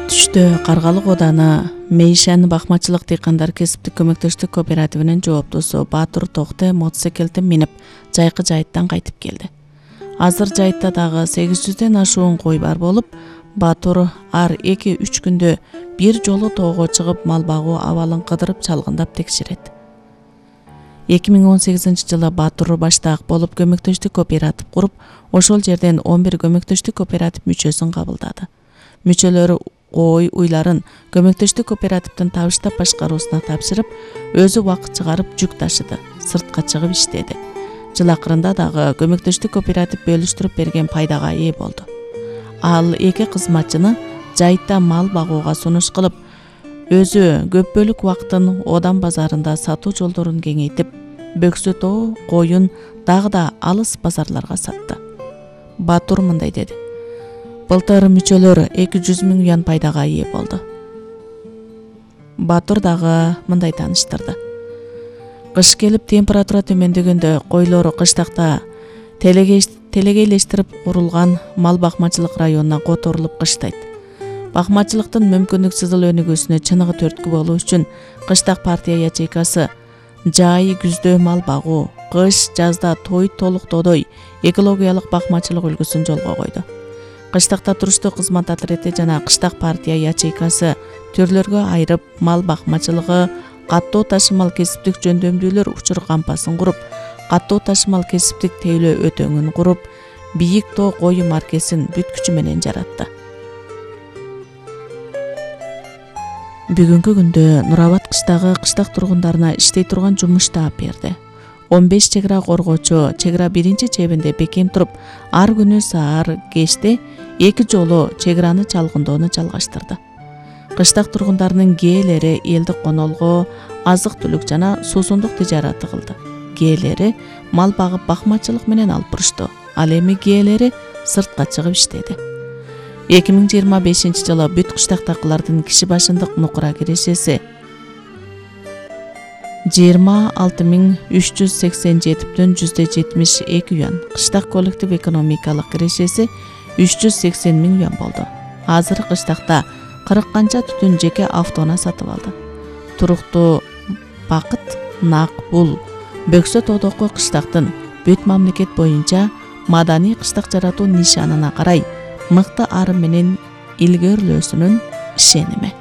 Түштө Каргалык ооданы Мейшан бакмачылык дыйкандар кесиптик көмөктөштүк кооперативинин жооптусу Батур Токте мотоциклден минип жайкы жайыттан кайтып келди. Азыр жайытта дагы 800ден ашуун кой бар болуп, Батур ар 2-3 күндө бир жолу тоого чыгып мал багуу абалын кыдырып чалгындап текшерет. 2018-жылы Батур баштаак болуп көмөктөштүк кооператив куруп, ошол жерден 11 көмөктөштүк кооператив мүчөсүн кабылдады. Мүчөлөрү ой уйларын көмөктөштүк кооперативдин табыштап башкаруусуна тапшырып, өзү убакыт чыгарып жүк ташыды, сыртка чыгып иштеди. Жыл акырында дагы көмөктөштүк кооператив бөлүштүрүп берген пайдага ээ болду. Ал эки кызматчыны жайытта мал багууга сунуш кылып, өзү көп бөлүк убактын Одан базарында сатуу жолдорун кеңейтип, бөксө тоо, коюн дагы да алыс базарларга сатты. Батур мындай деди: былтыр мүчөлөр 200 000 юан пайдага ээ болду. Батур дагы мындай тааныштырды: кыш келип температура төмөндөгөндө койлору кыштакта телегейлештирип курулган мал бакмачылык районуна которулуп кыштайт. Бакмачылыктын мүмкүндүксүз өнүгүүсүнө чыныгы түрткү болуу үчүн кыштак партия ячейкасы жай күздө мал багуу, кыш жазда той толуктодой экологиялык бакмачылык үлгүсүн жолго койду. Кыштакта туруштуу кызмат отряды жана кыштак партия ячейкасы түрлөргө айырып мал бакмачылыгы, каттоо ташымал кесиптик жөндөмдүүлөр учур кампасын куруп, каттоо ташымал кесиптик тейлөө өтөңүн куруп, бийик тоо кою маркесин бүт күчү менен жаратты. Бүгүнкү күндө Нурабад кыштагы кыштак тургундарына иштей турган жумуш таап берди. 15 чек ара коргоочу чек ара биринчи чебинде бекем туруп, ар күнү саар кечте 2 жолу чек араны чалгындоону жалгаштырды. Кыштак тургундарынын кээлери элдик конолго, азык-түлүк жана суусундук тижараты кылды. Кээлери мал багып бакмачылык менен алып бурушту. Ал эми кээлери сыртка чыгып иштеди. 2025-жылы бүт кыштактакылардын киши башындык нукура кирешеси 26.387,72 юан, кыштак коллектив экономикалык кирешеси 380 000 юан болду. Азыр кыштакта 40 канча түтүн жеке автоуна сатып алды. Туруктуу бакыт нак бул бөксө тоодогу кыштактын бүт мамлекет боюнча маданий кыштак жаратуу нишанына карай мыкты ары менен илгөрлөөсүнүн ишеними.